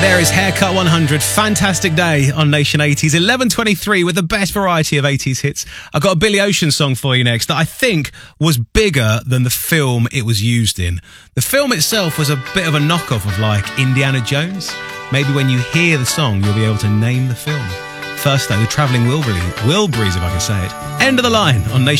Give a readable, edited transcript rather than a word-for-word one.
There is Haircut 100. Fantastic day on Nation 80s. 11:23 with the best variety of 80s hits. I've got a Billy Ocean song for you next that I think was bigger than the film it was used in. The film itself was a bit of a knockoff of like Indiana Jones. Maybe when you hear the song, you'll be able to name the film. First though, the Travelling Wilburys, if I can say it. End of the line on Nation